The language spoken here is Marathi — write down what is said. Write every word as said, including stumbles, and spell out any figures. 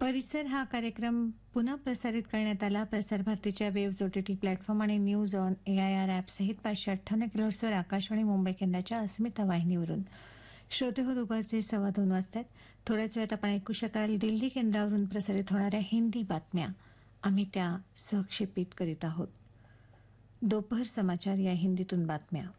परिसर हा कार्यक्रम पुन्हा प्रसारित करण्यात आला. प्रसार भारतीच्या वेव्ह ओटीटी प्लॅटफॉर्म आणि news on A I R app सहित पाचशे अठ्ठावन्न किलोहर्ट्झवर आकाशवाणी मुंबई केंद्राच्या अस्मिता वाहिनीवरून. श्रोते हो, दुपारचे सव्वा दोन वाजतात. थोड्याच वेळात आपण ऐकू शकाल दिल्ली केंद्रावरून प्रसारित होणाऱ्या हिंदी बातम्या. आम्ही त्या सहक्षेपित करीत आहोत. दोपहर समाचार या हिंदीतून बातम्या.